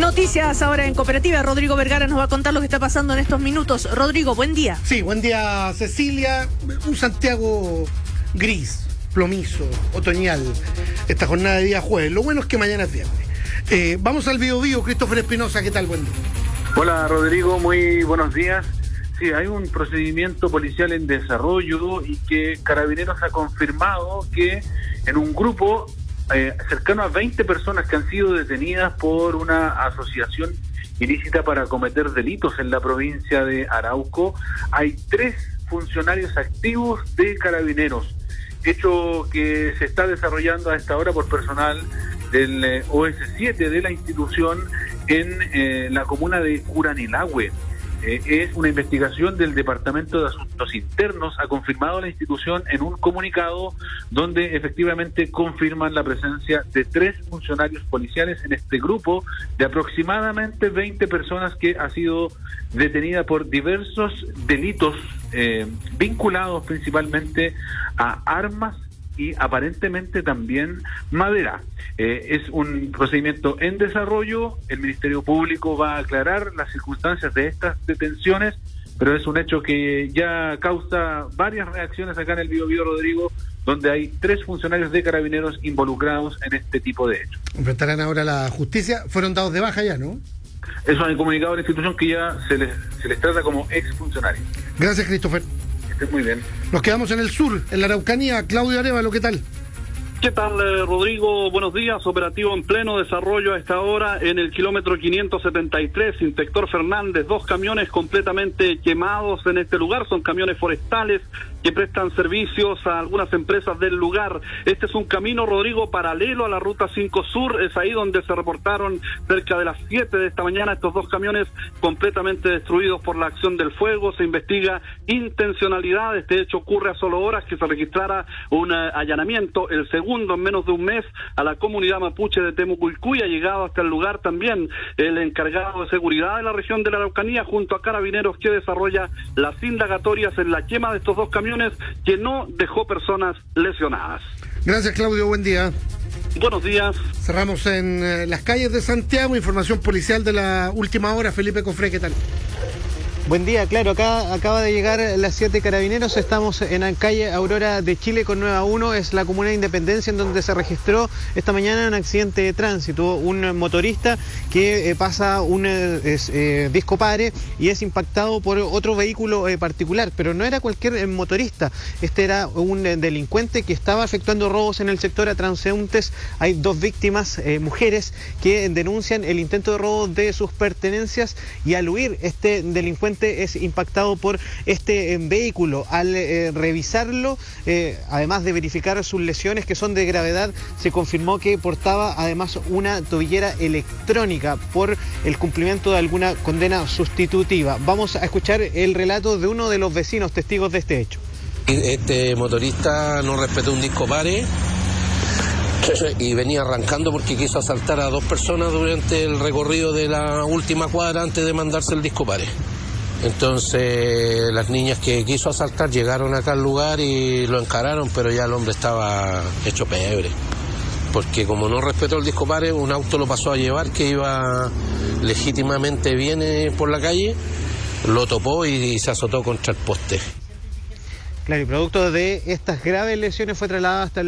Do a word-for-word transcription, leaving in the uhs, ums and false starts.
Noticias ahora en Cooperativa. Rodrigo Vergara nos va a contar lo que está pasando en estos minutos. Rodrigo, buen día. Sí, buen día, Cecilia. Un Santiago gris, plomizo, otoñal, esta jornada de día jueves. Lo bueno es que mañana es viernes. Eh, vamos al Bío Bío. Christopher Espinosa, ¿qué tal? Buen día. Hola, Rodrigo, muy buenos días. Sí, hay un procedimiento policial en desarrollo y que Carabineros ha confirmado que en un grupo eh, cercano a veinte personas que han sido detenidas por una asociación ilícita para cometer delitos en la provincia de Arauco, hay tres funcionarios activos de Carabineros, hecho que se está desarrollando a esta hora por personal del eh, O S siete de la institución en eh, la comuna de Curanilahue. Eh, es una investigación del Departamento de Asuntos Internos, ha confirmado la institución en un comunicado donde efectivamente confirman la presencia de tres funcionarios policiales en este grupo de aproximadamente veinte personas que ha sido detenida por diversos delitos eh, vinculados principalmente a armas y aparentemente también madera. Eh, es un procedimiento en desarrollo, el Ministerio Público va a aclarar las circunstancias de estas detenciones, pero es un hecho que ya causa varias reacciones acá en el Bío Bío, Rodrigo, donde hay tres funcionarios de Carabineros involucrados en este tipo de hechos. Enfrentarán ahora la justicia, fueron dados de baja ya, ¿no? Eso ha comunicado a la institución que ya se les, se les trata como exfuncionarios. Gracias, Christopher. Muy bien. Nos quedamos en el sur, en la Araucanía. Claudio Arevalo, ¿qué tal? ¿Qué tal, eh, Rodrigo? Buenos días. Operativo en pleno desarrollo a esta hora en el kilómetro quinientos setenta y tres, Inspector Fernández. Dos camiones completamente quemados en este lugar. Son camiones forestales que prestan servicios a algunas empresas del lugar. Este es un camino, Rodrigo, paralelo a la Ruta cinco Sur. Es ahí donde se reportaron cerca de las siete de esta mañana estos dos camiones completamente destruidos por la acción del fuego. Se investiga intencionalidad. Este hecho ocurre a solo horas que se registrara un uh, allanamiento, el segundo en menos de un mes, a la comunidad mapuche de Temucuicui. Ha llegado hasta el lugar también el encargado de seguridad de la región de la Araucanía junto a Carabineros, que desarrolla las indagatorias en la quema de estos dos camiones, que no dejó personas lesionadas. Gracias, Claudio, buen día. Buenos días. Cerramos en eh, las calles de Santiago, información policial de la última hora. Felipe Cofré, ¿qué tal? Buen día, claro, acá acaba de llegar las siete Carabineros, estamos en la calle Aurora de Chile con nueve uno, es la comuna de Independencia en donde se registró esta mañana un accidente de tránsito, un motorista que eh, pasa un eh, es, eh, disco padre y es impactado por otro vehículo eh, particular, pero no era cualquier eh, motorista, este era un eh, delincuente que estaba efectuando robos en el sector a transeúntes. Hay dos víctimas, eh, mujeres, que denuncian el intento de robo de sus pertenencias y al huir este delincuente es impactado por este eh, vehículo. Al eh, revisarlo, eh, además de verificar sus lesiones que son de gravedad, se confirmó que portaba además una tobillera electrónica por el cumplimiento de alguna condena sustitutiva. Vamos a escuchar el relato de uno de los vecinos testigos de este hecho. Este motorista no respetó un disco pare y venía arrancando porque quiso asaltar a dos personas durante el recorrido de la última cuadra antes de mandarse el disco pare. Entonces las niñas que quiso asaltar llegaron acá al lugar y lo encararon, pero ya el hombre estaba hecho pebre, porque como no respetó el disco pare, un auto lo pasó a llevar que iba legítimamente bien por la calle, lo topó y se azotó contra el poste. Claro, y producto de estas graves lesiones fue trasladado hasta el